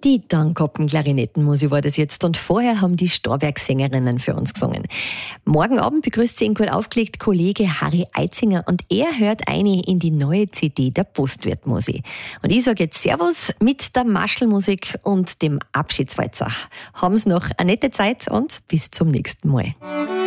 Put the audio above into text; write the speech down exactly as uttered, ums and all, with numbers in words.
Die Dangkoppen-Klarinettenmusik war das jetzt und vorher haben die Storberg-Sängerinnen für uns gesungen. Morgen Abend begrüßt sie in gut aufgelegt Kollege Harry Eitzinger und er hört eine in die neue C D der Postwirt-Musik. Und ich sage jetzt Servus mit der Maschelmusik und dem Abschiedswalzer. Haben Sie noch eine nette Zeit und bis zum nächsten Mal.